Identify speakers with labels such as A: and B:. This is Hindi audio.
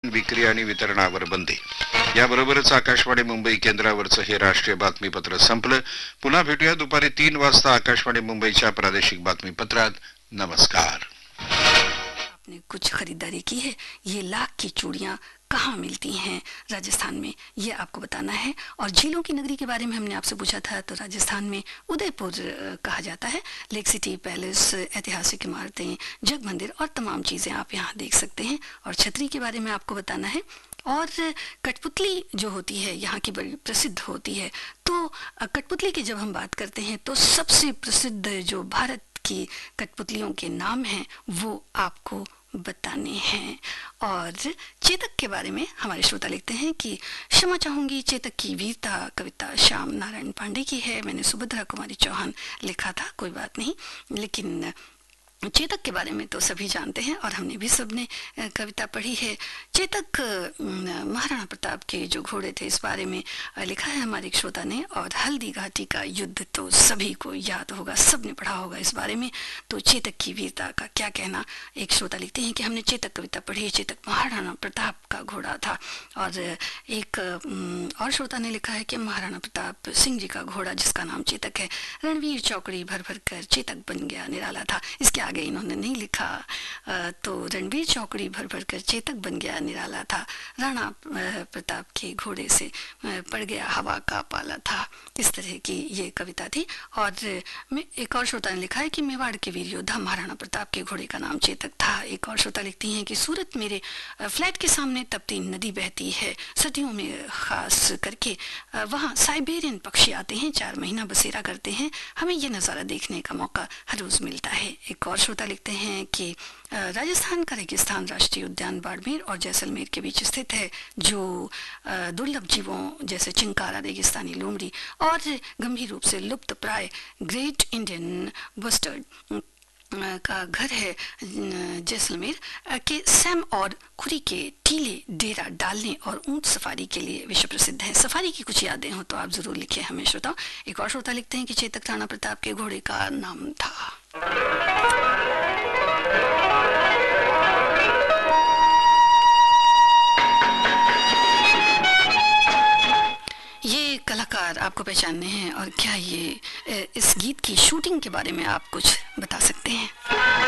A: विक्री आणि वितरणावर बंदी. याबरोबरच आकाशवाणी मुंबई केंद्रावरचं हे राष्ट्रीय बातमीपत्र संपलं. पुन्हा भेटूया दुपारी 3 वाजता आकाशवाणी मुंबईच्या प्रादेशिक बातमीपत्रात. नमस्कार.
B: आपने कुछ खरीदारी की है, ये लाख की चूड़ियाँ कहाँ मिलती हैं राजस्थान में, ये आपको बताना है। और झीलों की नगरी के बारे में हमने आपसे पूछा था, तो राजस्थान में उदयपुर कहा जाता है। लेक सिटी पैलेस, ऐतिहासिक इमारतें, जग मंदिर और तमाम चीज़ें आप यहाँ देख सकते हैं। और छतरी के बारे में आपको बताना है। और कठपुतली जो होती है यहाँ की बड़ी प्रसिद्ध होती है। तो कठपुतली की जब हम बात करते हैं तो सबसे प्रसिद्ध जो भारत की कठपुतलियों के नाम हैं वो आपको बताने हैं। और चेतक के बारे में हमारे श्रोता लिखते हैं कि क्षमा चाहूंगी, चेतक की वीरता कविता श्याम नारायण पांडे की है। मैंने सुभद्रा कुमारी चौहान लिखा था, कोई बात नहीं। लेकिन चेतक के बारे में तो सभी जानते हैं और हमने भी सबने कविता पढ़ी है। चेतक महाराणा प्रताप के जो घोड़े थे इस बारे में लिखा है हमारे एक श्रोता ने। और हल्दी घाटी का युद्ध तो सभी को याद होगा, सबने पढ़ा होगा इस बारे में। तो चेतक की वीरता का क्या कहना। एक श्रोता लिखते हैं कि हमने चेतक कविता पढ़ी है, चेतक महाराणा प्रताप का घोड़ा था। और एक और श्रोता ने लिखा है कि महाराणा प्रताप सिंह जी का घोड़ा जिसका नाम चेतक है, रणवीर चौकड़ी भर भर कर चेतक बन गया निराला था। इसके आगे इन्होंने नहीं लिखा। तो रणवीर चौकड़ी भर भर कर चेतक बन गया निराला था, राणा प्रताप के घोड़े से पड़ गया हवा का पाला था। इस तरह की ये कविता थी। और एक और श्रोता ने लिखा है कि मेवाड़ के वीर योद्धा महाराणा प्रताप के घोड़े का नाम चेतक था। एक और श्रोता लिखती हैं कि सूरत मेरे फ्लैट के सामने तपती नदी बहती है, सर्दियों में खास करके वहाँ साइबेरियन पक्षी आते हैं, 4 महीना बसेरा करते हैं, हमें ये नज़ारा देखने का मौका हर रोज़ मिलता है। एक और श्रोता लिखते हैं कि राजस्थान का रेगिस्तान राष्ट्रीय उद्यान बाड़मेर और जैसलमेर के बीच स्थित है, जो दुर्लभ जीवों जैसे चिंकारा, रेगिस्तानी लोमड़ी और गंभीर रूप से लुप्त प्राय ग्रेट इंडियन बस्टर्ड का घर है। जैसलमेर के सैम और खुरी के टीले डेरा डालने और ऊंट सफारी के लिए विश्व प्रसिद्ध है। सफारी की कुछ यादें हो तो आप जरूर लिखिए हमें श्रोता। एक और श्रोता लिखते हैं कि चेतक राणा प्रताप के घोड़े का नाम था। ये कलाकार आपको पहचानने हैं और क्या ये इस गीत की शूटिंग के बारे में आप कुछ बता सकते हैं?